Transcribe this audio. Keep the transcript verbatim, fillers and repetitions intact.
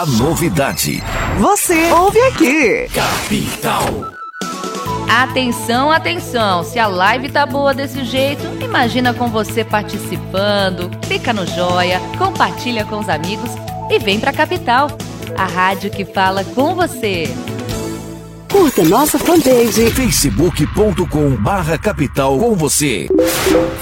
a novidade. Você ouve aqui. Capital. Atenção, atenção, se a live tá boa desse jeito, imagina com você participando, clica no joia, compartilha com os amigos e vem pra Capital, a rádio que fala com você. Curta nossa fanpage facebook ponto com barra capital com você.